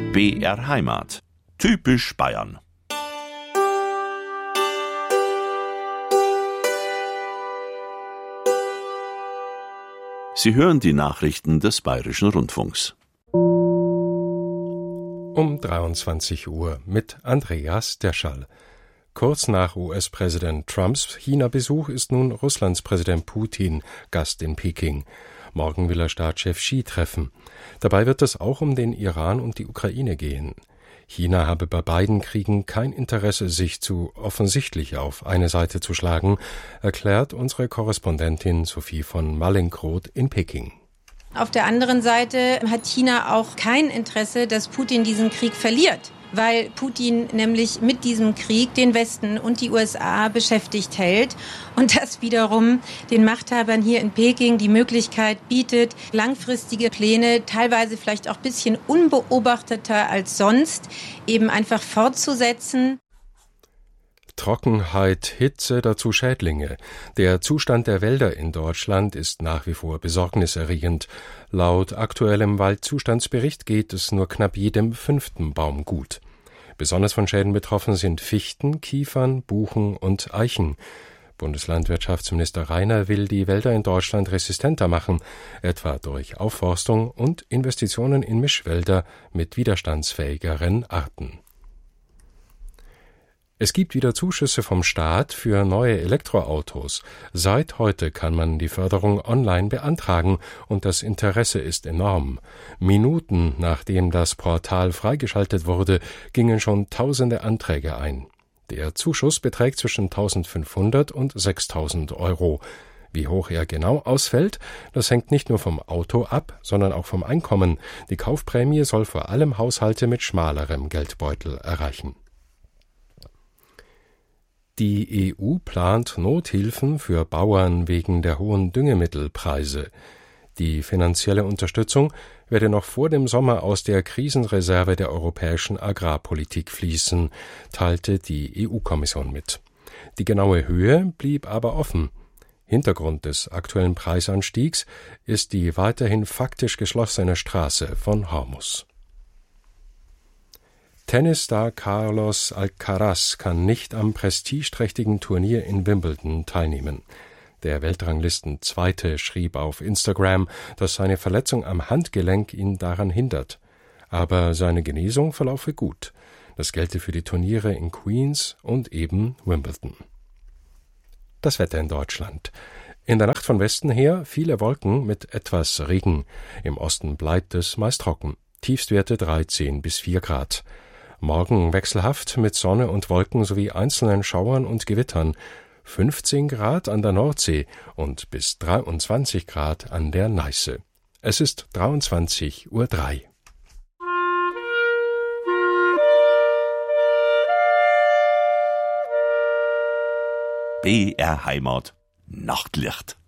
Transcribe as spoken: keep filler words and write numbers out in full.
B R Heimat. Typisch Bayern. Sie hören die Nachrichten des Bayerischen Rundfunks. Um dreiundzwanzig Uhr mit Andreas Derschall. Kurz nach U S-Präsident Trumps China-Besuch ist nun Russlands Präsident Putin Gast in Peking. Morgen will er Staatschef Xi treffen. Dabei wird es auch um den Iran und die Ukraine gehen. China habe bei beiden Kriegen kein Interesse, sich zu offensichtlich auf eine Seite zu schlagen, erklärt unsere Korrespondentin Sophie von Mallinckrodt in Peking. Auf der anderen Seite hat China auch kein Interesse, dass Putin diesen Krieg verliert, weil Putin nämlich mit diesem Krieg den Westen und die U S A beschäftigt hält und das wiederum den Machthabern hier in Peking die Möglichkeit bietet, langfristige Pläne, teilweise vielleicht auch ein bisschen unbeobachteter als sonst, eben einfach fortzusetzen. Trockenheit, Hitze, dazu Schädlinge. Der Zustand der Wälder in Deutschland ist nach wie vor besorgniserregend. Laut aktuellem Waldzustandsbericht geht es nur knapp jedem fünften Baum gut. Besonders von Schäden betroffen sind Fichten, Kiefern, Buchen und Eichen. Bundeslandwirtschaftsminister Rainer will die Wälder in Deutschland resistenter machen, etwa durch Aufforstung und Investitionen in Mischwälder mit widerstandsfähigeren Arten. Es gibt wieder Zuschüsse vom Staat für neue Elektroautos. Seit heute kann man die Förderung online beantragen und das Interesse ist enorm. Minuten nachdem das Portal freigeschaltet wurde, gingen schon tausende Anträge ein. Der Zuschuss beträgt zwischen eintausendfünfhundert und sechstausend Euro. Wie hoch er genau ausfällt, das hängt nicht nur vom Auto ab, sondern auch vom Einkommen. Die Kaufprämie soll vor allem Haushalte mit schmalerem Geldbeutel erreichen. Die E U plant Nothilfen für Bauern wegen der hohen Düngemittelpreise. Die finanzielle Unterstützung werde noch vor dem Sommer aus der Krisenreserve der europäischen Agrarpolitik fließen, teilte die E U-Kommission mit. Die genaue Höhe blieb aber offen. Hintergrund des aktuellen Preisanstiegs ist die weiterhin faktisch geschlossene Straße von Hormuz. Tennisstar Carlos Alcaraz kann nicht am prestigeträchtigen Turnier in Wimbledon teilnehmen. Der Weltranglisten-Zweite schrieb auf Instagram, dass seine Verletzung am Handgelenk ihn daran hindert. Aber seine Genesung verlaufe gut. Das gelte für die Turniere in Queens und eben Wimbledon. Das Wetter in Deutschland. In der Nacht von Westen her viele Wolken mit etwas Regen. Im Osten bleibt es meist trocken. Tiefstwerte dreizehn bis vier Grad. Morgen wechselhaft mit Sonne und Wolken sowie einzelnen Schauern und Gewittern. fünfzehn Grad an der Nordsee und bis dreiundzwanzig Grad an der Neiße. Es ist dreiundzwanzig Uhr drei. B R Heimat. Nachtlicht.